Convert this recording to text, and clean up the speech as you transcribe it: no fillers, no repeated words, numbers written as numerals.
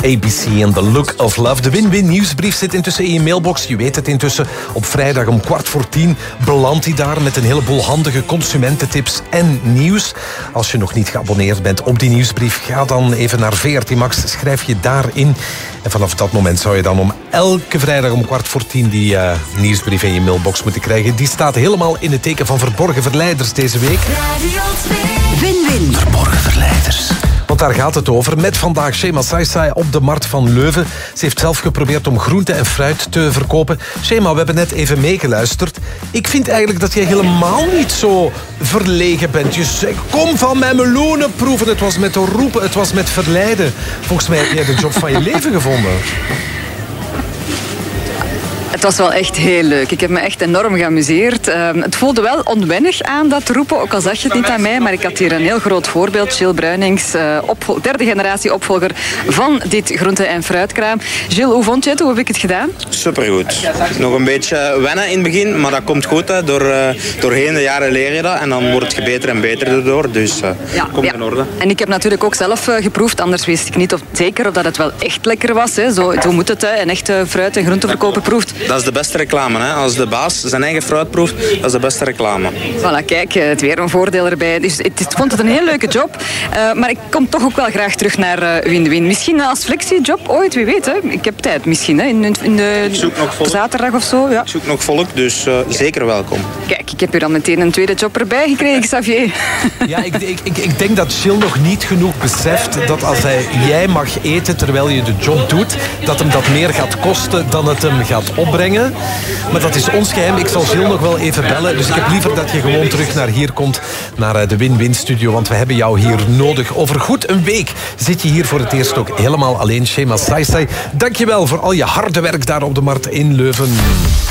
ABC en The Look of Love. De Win-Win nieuwsbrief zit intussen in je mailbox. Je weet het intussen. Op vrijdag om 9:15 belandt hij daar met een heleboel handige consumententips en nieuws. Als je nog niet geabonneerd bent op die nieuwsbrief, ga dan even naar VRT Max. Schrijf je daarin. En vanaf dat moment zou je dan om elke vrijdag om 9:15 die nieuwsbrief in je mailbox moeten krijgen. Die staat helemaal in het teken van verborgen verleiders deze week. Win-win. Verborgen verleiders. Want daar gaat het over. Met vandaag Shema Saisai op de Markt van Leuven. Ze heeft zelf geprobeerd om groente en fruit te verkopen. Shema, we hebben net even meegeluisterd. Ik vind eigenlijk dat jij helemaal niet zo verlegen bent. Je zegt, kom van mijn meloenen proeven. Het was met roepen, het was met verleiden. Volgens mij heb jij de job van je leven gevonden. Het was wel echt heel leuk. Ik heb me echt enorm geamuseerd. Het voelde wel onwennig aan, dat roepen, ook al zag je het niet aan mij. Maar ik had hier een heel groot voorbeeld. Gilles Bruinings, derde generatie opvolger van dit groente- en fruitkraam. Gilles, hoe vond je het? Hoe heb ik het gedaan? Supergoed. Nog een beetje wennen in het begin, maar dat komt goed. Hè. Doorheen de jaren leer je dat en dan wordt het beter en beter erdoor. Dus komt in orde. En ik heb natuurlijk ook zelf geproefd, anders wist ik niet zeker of dat het wel echt lekker was. Hè. Zo moet het, hè. Een echte fruit- en groenteverkoper proeft. Dat is de beste reclame. Hè. Als de baas zijn eigen fruit proeft, dat is de beste reclame. Voilà, kijk, het weer een voordeel erbij. Dus ik vond het een heel leuke job. Maar ik kom toch ook wel graag terug naar Win-Win. Misschien als flexiejob ooit, wie weet. Hè. Ik heb tijd misschien, hè. In de zaterdag of zo. Ja. Ik zoek nog volk, dus zeker welkom. Kijk, ik heb hier al meteen een tweede job erbij gekregen, Xavier. Ja, ik denk dat Gilles nog niet genoeg beseft dat als jij mag eten terwijl je de job doet, dat hem dat meer gaat kosten dan het hem gaat opbrengen. Maar dat is ons geheim. Ik zal Gilles nog wel even bellen. Dus ik heb liever dat je gewoon terug naar hier komt, naar de Win-Win studio, want we hebben jou hier nodig. Over goed een week zit je hier voor het eerst ook helemaal alleen. Shema Saisai, dankjewel voor al je harde werk daar op de Markt in Leuven.